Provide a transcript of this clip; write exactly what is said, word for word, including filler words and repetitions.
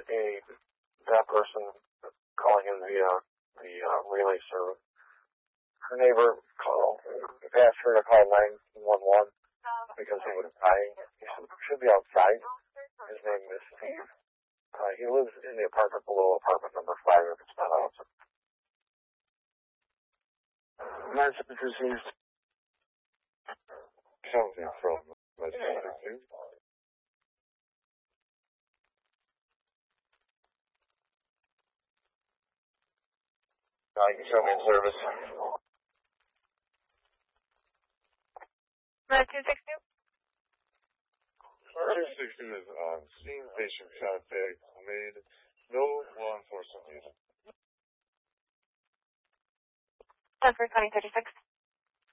a that person calling in via the uh, relay service. Her neighbor called, asked her to call nine one one because he was dying. He should be outside. His name is Steve. Uh, he lives in the apartment below, apartment number five, if it's not out. Message received. Something from Message received. Uh, you can show me in service. nine two six two? two six two is on scene, patient contact made. No law enforcement needed. ten three twenty thirty-six.